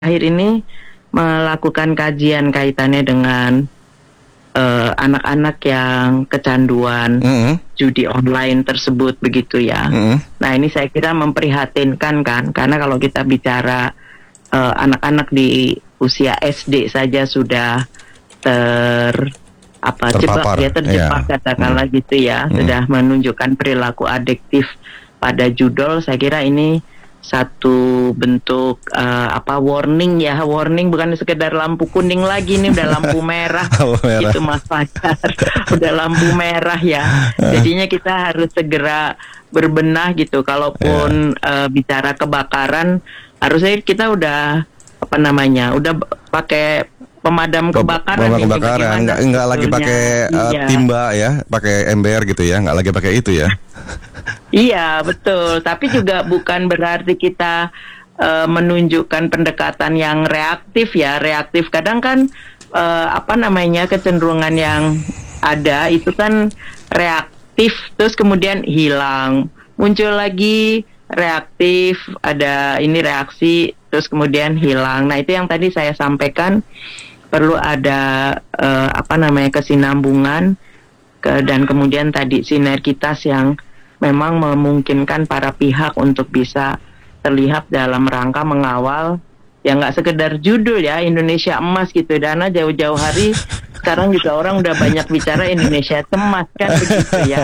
akhir ini melakukan kajian kaitannya dengan anak-anak yang kecanduan judi online tersebut begitu ya. Nah ini saya kira memprihatinkan kan, karena kalau kita bicara anak-anak di usia SD saja sudah terjebak katakanlah gitu ya, sudah menunjukkan perilaku adiktif pada judol. Saya kira ini satu bentuk warning bukan sekedar lampu kuning lagi, ini udah lampu merah. Gitu Mas Fajar, udah lampu merah ya. Jadinya kita harus segera berbenah gitu. Kalaupun bicara kebakaran, harusnya kita udah udah pakai pemadam kebakaran. Nggak lagi pakai timba ya, pakai ember gitu ya, nggak lagi pakai itu ya. Iya betul, tapi juga bukan berarti kita menunjukkan pendekatan yang reaktif ya. Reaktif kadang kan kecenderungan yang ada itu kan reaktif, terus kemudian hilang, muncul lagi reaktif, ada ini reaksi, terus kemudian hilang. Nah itu yang tadi saya sampaikan, perlu ada kesinambungan dan kemudian tadi sinergitas yang memang memungkinkan para pihak untuk bisa terlihat dalam rangka mengawal ya, nggak sekedar judul ya Indonesia Emas gitu, Dana jauh-jauh hari sekarang juga orang udah banyak bicara Indonesia Cemas kan begitu ya.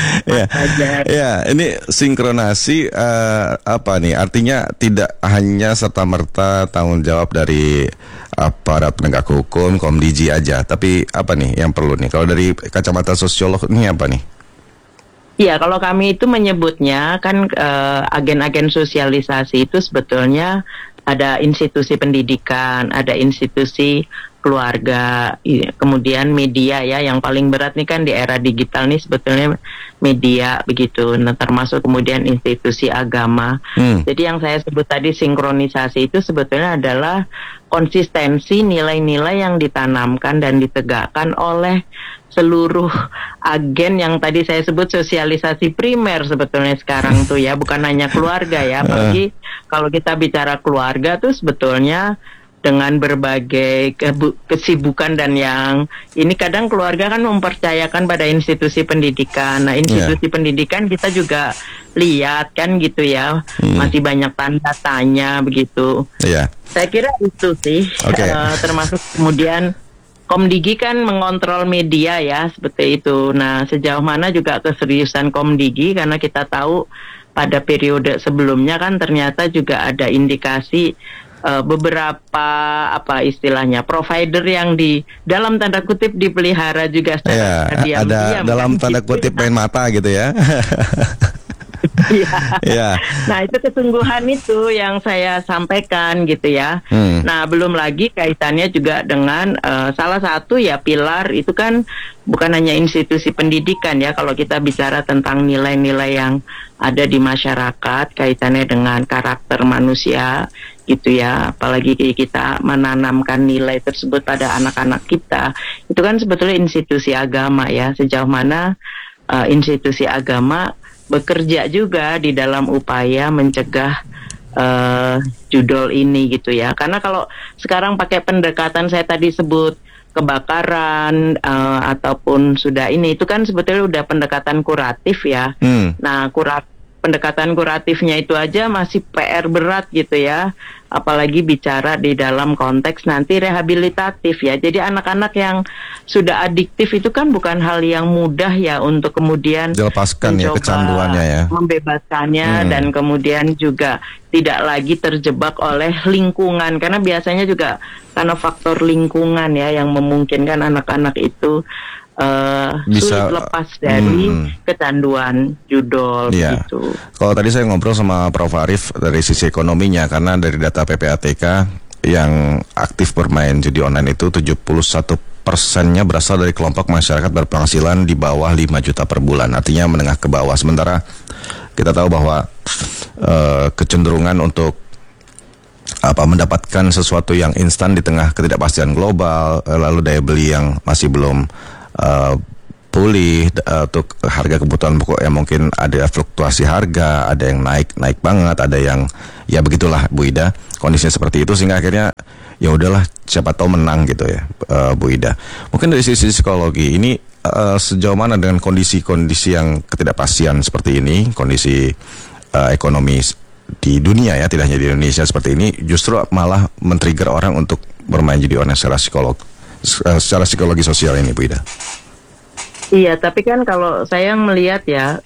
Ini sinkronasi artinya tidak hanya serta-merta tanggung jawab dari aparat penegak hukum, Komdiji aja, tapi apa nih yang perlu nih kalau dari kacamata sosiolog ini apa nih? Ya, kalau kami itu menyebutnya kan agen-agen sosialisasi itu sebetulnya ada institusi pendidikan, ada institusi keluarga, kemudian media ya, yang paling berat nih kan di era digital nih sebetulnya media begitu. Nah, termasuk kemudian institusi agama. Jadi yang saya sebut tadi sinkronisasi itu sebetulnya adalah konsistensi nilai-nilai yang ditanamkan dan ditegakkan oleh seluruh agen yang tadi saya sebut sosialisasi primer sebetulnya sekarang tuh ya, bukan hanya keluarga ya, apalagi kalau kita bicara keluarga tuh sebetulnya dengan berbagai kesibukan dan yang ini kadang keluarga kan mempercayakan pada institusi pendidikan. Nah institusi pendidikan kita juga lihat kan gitu ya, masih banyak tanda tanya begitu. Saya kira itu sih termasuk kemudian Komdigi kan mengontrol media ya, seperti itu. Nah, sejauh mana juga keseriusan Komdigi, karena kita tahu pada periode sebelumnya kan ternyata juga ada indikasi beberapa provider yang di dalam tanda kutip dipelihara juga secara diam-diam. Ada dalam tanda kutip main mata gitu ya. Nah itu kesungguhan itu yang saya sampaikan gitu ya. Nah belum lagi kaitannya juga dengan salah satu ya pilar itu kan bukan hanya institusi pendidikan ya, kalau kita bicara tentang nilai-nilai yang ada di masyarakat kaitannya dengan karakter manusia gitu ya, apalagi kita menanamkan nilai tersebut pada anak-anak kita, itu kan sebetulnya institusi agama ya, sejauh mana institusi agama bekerja juga di dalam upaya mencegah judol ini gitu ya. Karena kalau sekarang pakai pendekatan saya tadi sebut kebakaran ataupun sudah ini, itu kan sebetulnya udah pendekatan kuratif ya. Nah pendekatan kuratifnya itu aja masih PR berat gitu ya, apalagi bicara di dalam konteks nanti rehabilitatif ya. Jadi anak-anak yang sudah adiktif itu kan bukan hal yang mudah ya untuk kemudian dilepaskan ya kecanduannya ya, membebaskannya dan kemudian juga tidak lagi terjebak oleh lingkungan, karena biasanya juga karena faktor lingkungan ya yang memungkinkan anak-anak itu bisa sulit lepas dari kecanduan judol gitu. Kalau tadi saya ngobrol sama Prof. Arief dari sisi ekonominya, karena dari data PPATK yang aktif bermain judi online itu 71%-nya berasal dari kelompok masyarakat berpenghasilan di bawah 5 juta per bulan, artinya menengah ke bawah. Sementara kita tahu bahwa kecenderungan untuk mendapatkan sesuatu yang instan di tengah ketidakpastian global, lalu daya beli yang masih belum pulih, untuk harga kebutuhan pokok yang mungkin ada fluktuasi harga, ada yang naik banget, ada yang ya begitulah Bu Ida, kondisinya seperti itu sehingga akhirnya ya udahlah siapa tahu menang gitu ya, Bu Ida. Mungkin dari sisi psikologi ini sejauh mana dengan kondisi-kondisi yang ketidakpastian seperti ini, kondisi ekonomi di dunia ya, tidak hanya di Indonesia seperti ini, justru malah men-trigger orang untuk bermain judi online secara psikologi sosial ini, Bu Ida. Iya, tapi kan kalau saya melihat ya,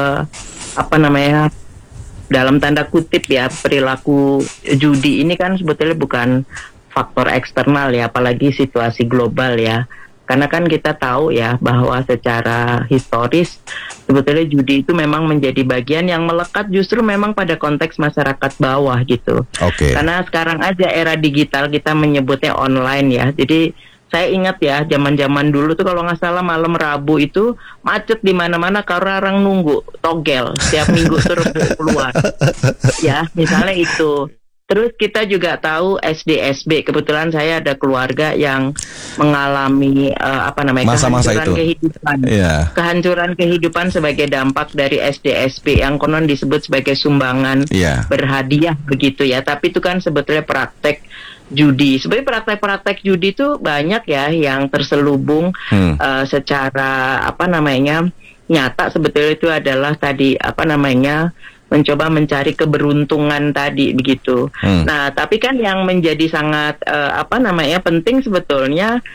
dalam tanda kutip ya, perilaku judi ini kan sebetulnya bukan faktor eksternal ya, apalagi situasi global ya. Karena kan kita tahu ya bahwa secara historis sebetulnya judi itu memang menjadi bagian yang melekat justru memang pada konteks masyarakat bawah gitu. Oke. Karena sekarang aja era digital kita menyebutnya online ya. Jadi saya ingat ya, zaman-zaman dulu tuh kalau nggak salah malam Rabu itu macet di mana-mana karena orang nunggu togel setiap minggu terus keluar. Ya, misalnya itu. Terus kita juga tahu SD/SB. Kebetulan saya ada keluarga yang mengalami masa-masa kehancuran itu. Kehidupan. Yeah. Kehancuran kehidupan sebagai dampak dari SD/SB yang konon disebut sebagai sumbangan berhadiah begitu ya. Tapi itu kan sebetulnya praktek judi. Sebenarnya praktek-praktek judi itu banyak ya yang terselubung secara nyata. Sebetulnya itu adalah tadi mencoba mencari keberuntungan tadi begitu. Nah, tapi kan yang menjadi sangat penting sebetulnya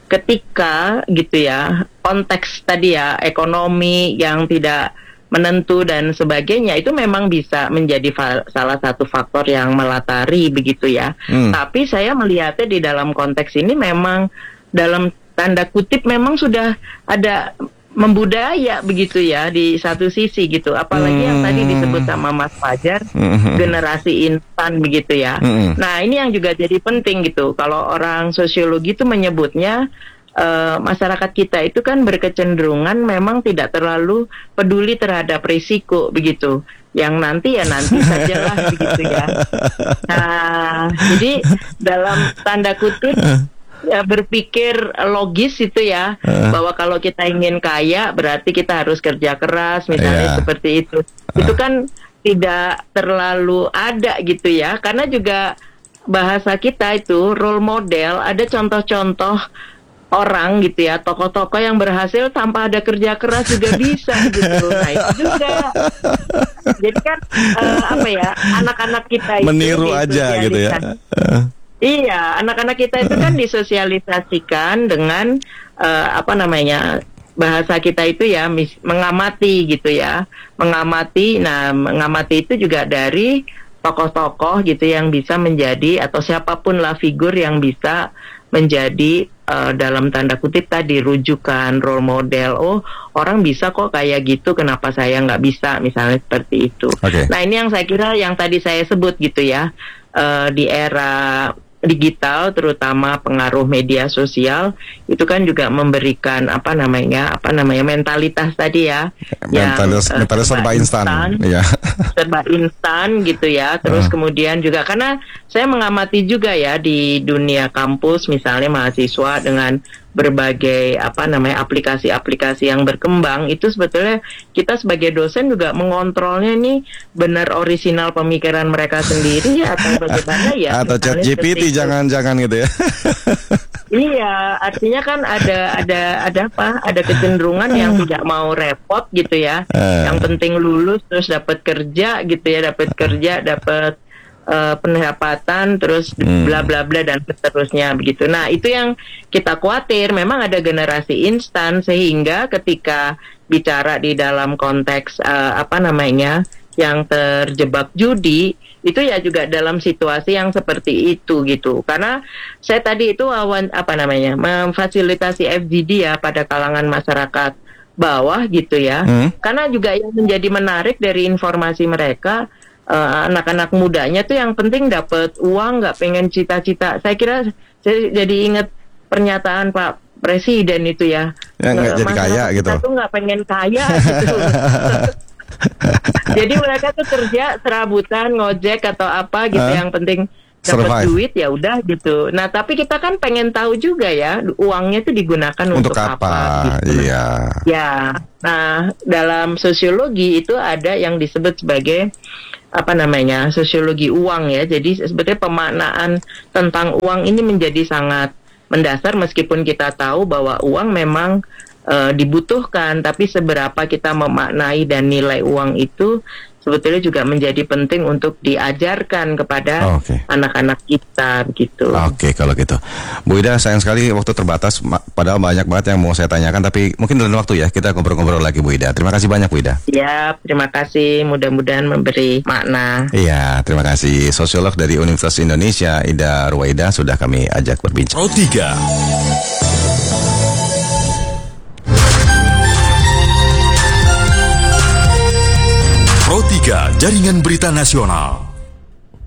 ketika gitu ya, konteks tadi ya ekonomi yang tidak menentu dan sebagainya itu memang bisa menjadi salah satu faktor yang melatari begitu ya. Tapi saya melihatnya di dalam konteks ini memang dalam tanda kutip memang sudah ada membudaya begitu ya di satu sisi gitu. Apalagi yang tadi disebut sama Mas Fajar, generasi instan begitu ya. Nah, ini yang juga jadi penting gitu. Kalau orang sosiologi itu menyebutnya masyarakat kita itu kan berkecenderungan memang tidak terlalu peduli terhadap risiko begitu. Yang nanti sajalah begitu ya. Nah, jadi dalam tanda kutip ya, berpikir logis itu ya, bahwa kalau kita ingin kaya berarti kita harus kerja keras misalnya seperti itu. Itu kan tidak terlalu ada gitu ya, karena juga bahasa kita itu role model, ada contoh-contoh orang gitu ya, tokoh-tokoh yang berhasil tanpa ada kerja keras juga bisa gitu. Nah itu juga jadi kan anak-anak kita itu meniru aja gitu ya. Iya, anak-anak kita itu kan disosialisasikan dengan bahasa kita itu ya mengamati gitu ya. Mengamati itu juga dari tokoh-tokoh gitu yang bisa menjadi, atau siapapun lah figur yang bisa menjadi dalam tanda kutip tadi rujukan, role model. Oh, orang bisa kok kayak gitu, kenapa saya nggak bisa, misalnya seperti itu. Nah, ini yang saya kira yang tadi saya sebut gitu ya, di era digital terutama pengaruh media sosial itu kan juga memberikan mentalitas tadi ya, mentalitas serba instan ya. Serba instan gitu ya. Terus kemudian juga karena saya mengamati juga ya di dunia kampus misalnya mahasiswa dengan berbagai aplikasi-aplikasi yang berkembang, itu sebetulnya kita sebagai dosen juga mengontrolnya nih benar orisinal pemikiran mereka sendiri atau bagaimana ya, atau ChatGPT jangan-jangan gitu ya. Iya, artinya kan ada kecenderungan yang tidak mau repot gitu ya. Yang penting lulus terus dapat kerja gitu ya, dapat pendapatan, terus bla bla bla dan seterusnya begitu. Nah, itu yang kita khawatir, memang ada generasi instan sehingga ketika bicara di dalam konteks yang terjebak judi itu ya juga dalam situasi yang seperti itu gitu. Karena saya tadi itu memfasilitasi FGD ya pada kalangan masyarakat bawah gitu ya. Karena juga yang menjadi menarik dari informasi mereka, anak-anak mudanya tuh yang penting dapat uang, nggak pengen cita-cita. Saya kira saya jadi ingat pernyataan Pak Presiden itu ya, nggak jadi kaya gitu. Kita tuh nggak pengen kaya gitu. Jadi mereka tuh kerja serabutan, ngojek atau apa gitu, yang penting dapat duit ya udah gitu. Nah, tapi kita kan pengen tahu juga ya uangnya itu digunakan untuk apa gitu. Iya. Ya. Nah, dalam sosiologi itu ada yang disebut sebagai sosiologi uang ya. Jadi sebetulnya pemaknaan tentang uang ini menjadi sangat mendasar meskipun kita tahu bahwa uang memang dibutuhkan, tapi seberapa kita memaknai dan nilai uang itu sebetulnya juga menjadi penting untuk diajarkan kepada anak-anak kita gitu. Oke, kalau gitu. Bu Ida, sayang sekali waktu terbatas, padahal banyak banget yang mau saya tanyakan, tapi mungkin dalam waktu ya kita ngobrol-ngobrol lagi Bu Ida. Terima kasih banyak Bu Ida. Ya, terima kasih. Mudah-mudahan memberi makna. Iya, terima kasih. Sosiolog dari Universitas Indonesia, Ida Ruwaida, sudah kami ajak berbincang. Pro 3. Pro 3 Jaringan Berita Nasional.